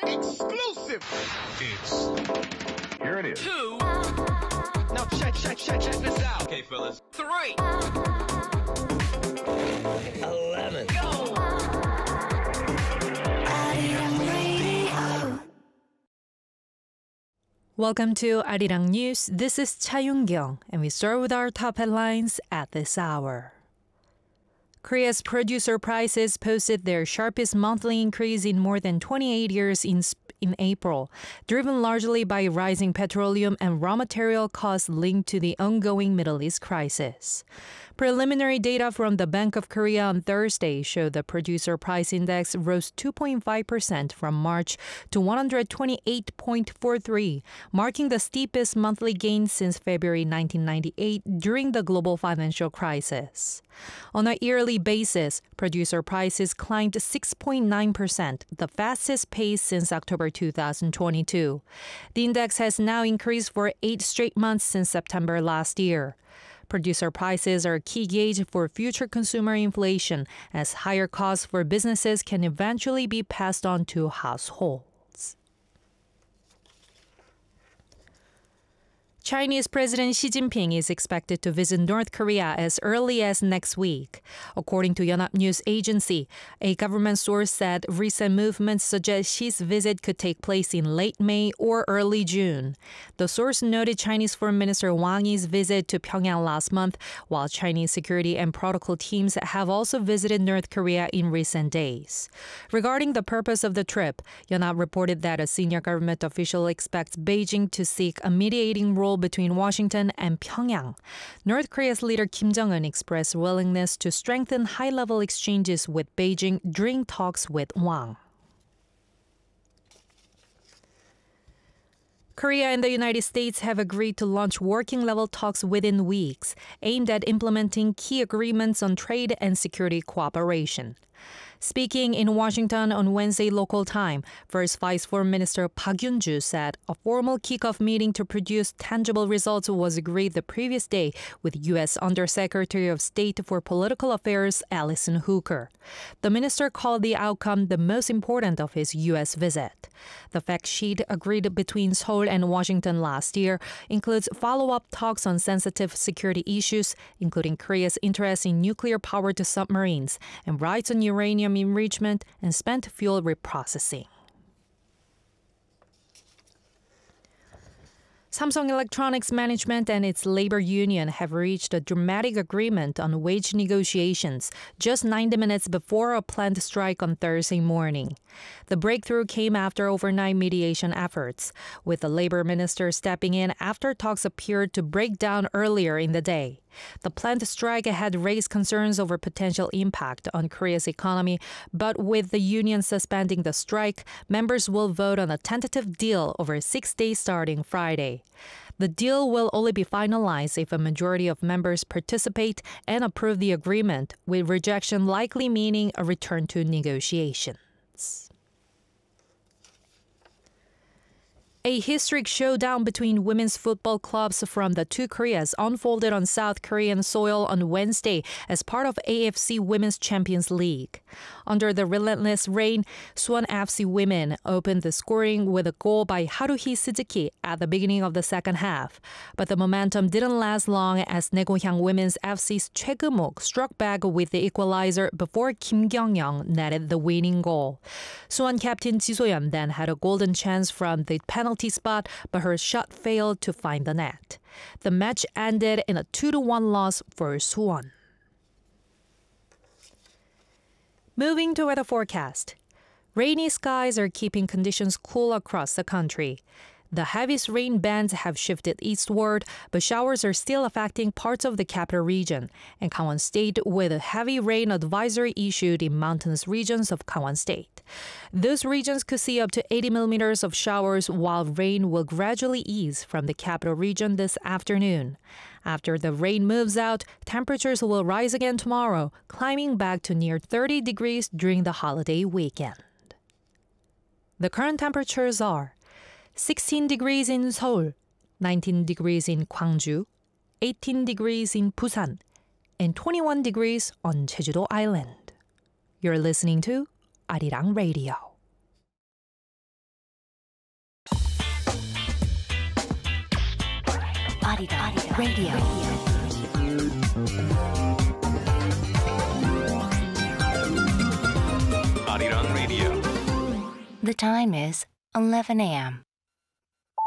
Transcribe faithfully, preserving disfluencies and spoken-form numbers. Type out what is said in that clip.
Exclusive. It's Here it is. two. Now check, check, check, check this out. Okay, fellas. Three. Eleven. Go. Welcome to Arirang News. This is Cha Yoon-kyung, and we start with our top headlines at this hour. Korea's producer prices posted their sharpest monthly increase in more than twenty-eight years in in April, driven largely by rising petroleum and raw material costs linked to the ongoing Middle East crisis. Preliminary data from the Bank of Korea on Thursday showed the producer price index rose two point five percent from March to one hundred twenty-eight point four three, marking the steepest monthly gain since February nineteen ninety-eight during the global financial crisis. On a yearly basis, producer prices climbed six point nine percent, the fastest pace since October two thousand twenty-two. The index has now increased for eight straight months since September last year. Producer prices are a key gauge for future consumer inflation, as higher costs for businesses can eventually be passed on to households. Chinese President Xi Jinping is expected to visit North Korea as early as next week. According to Yonhap News Agency, a government source said recent movements suggest Xi's visit could take place in late May or early June. The source noted Chinese Foreign Minister Wang Yi's visit to Pyongyang last month, while Chinese security and protocol teams have also visited North Korea in recent days. Regarding the purpose of the trip, Yonhap reported that a senior government official expects Beijing to seek a mediating role between Washington and Pyongyang. North Korea's leader Kim Jong-un expressed willingness to strengthen high-level exchanges with Beijing during talks with Wang. Korea and the United States have agreed to launch working-level talks within weeks, aimed at implementing key agreements on trade and security cooperation. Speaking in Washington on Wednesday local time, First Vice Foreign Minister Park Yun-ju said a formal kickoff meeting to produce tangible results was agreed the previous day with U S Undersecretary of State for Political Affairs Allison Hooker. The minister called the outcome the most important of his U S visit. The fact sheet agreed between Seoul and Washington last year includes follow-up talks on sensitive security issues, including Korea's interest in nuclear-powered submarines and rights on uranium enrichment and spent fuel reprocessing. Samsung Electronics management and its labor union have reached a dramatic agreement on wage negotiations just ninety minutes before a planned strike on Thursday morning. The breakthrough came after overnight mediation efforts, with the labor minister stepping in after talks appeared to break down earlier in the day. The planned strike had raised concerns over potential impact on Korea's economy, but with the union suspending the strike, members will vote on a tentative deal over six days starting Friday. The deal will only be finalized if a majority of members participate and approve the agreement, with rejection likely meaning a return to negotiations. A historic showdown between women's football clubs from the two Koreas unfolded on South Korean soil on Wednesday as part of A F C Women's Champions League. Under the relentless rain, Suwon F C women opened the scoring with a goal by Haruhi Suzuki at the beginning of the second half. But the momentum didn't last long as Naegohyang Women's F C's Choi Koo-mok struck back with the equalizer before Kim Kyung-young netted the winning goal. Suwon captain Ji So-yeon then had a golden chance from the penalty spot, but her shot failed to find the net. The match ended in a two to one loss for Suwon. Moving to weather forecast. Rainy skies are keeping conditions cool across the country. The heaviest rain bands have shifted eastward, but showers are still affecting parts of the capital region, and Gangwon State with a heavy rain advisory issued in mountainous regions of Gangwon State. Those regions could see up to eighty millimeters of showers, while rain will gradually ease from the capital region this afternoon. After the rain moves out, temperatures will rise again tomorrow, climbing back to near thirty degrees during the holiday weekend. The current temperatures are sixteen degrees in Seoul, nineteen degrees in Gwangju, eighteen degrees in Busan, and twenty-one degrees on Jeju-do Island. You're listening to Arirang Radio. Arirang Radio. Arirang Radio. The time is eleven a.m.